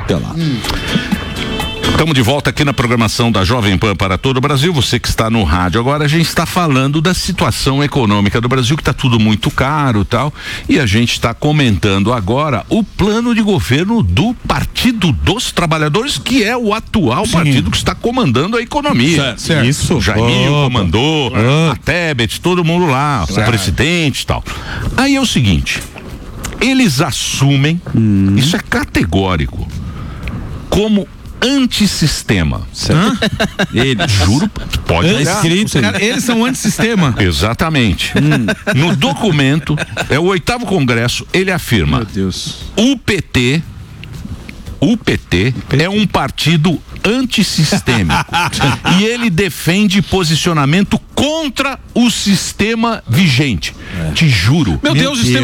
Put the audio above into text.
Até lá. Estamos de volta aqui na programação da Jovem Pan para todo o Brasil. Você que está no rádio agora, a gente está falando da situação econômica do Brasil, que está tudo muito caro e tal. E a gente está comentando agora o plano de governo do Partido dos Trabalhadores, que é o atual partido que está comandando a economia. Certo. Isso. O Jaiminho comandou, a Tebet, todo mundo lá, o presidente e tal. Aí é o seguinte, eles assumem, isso é categórico, como antissistema. Juro, pode olhar. Eles são antissistema. Exatamente. No documento, é o 8º Congresso, ele afirma: Meu Deus. o PT é um partido antissistêmico e ele defende posicionamento contra o sistema vigente. Te juro. Meu Deus,